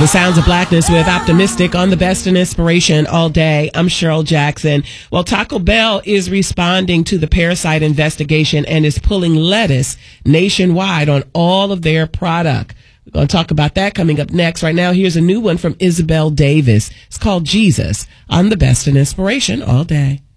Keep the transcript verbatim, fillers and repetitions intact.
The Sounds of Blackness with Optimistic on the Best in Inspiration all day. I'm Cheryl Jackson. Well, Taco Bell is responding to the parasite investigation and is pulling lettuce nationwide on all of their product. We're going to talk about that coming up next. Right now, here's a new one from Isabel Davis. It's called Jesus on the Best in Inspiration all day.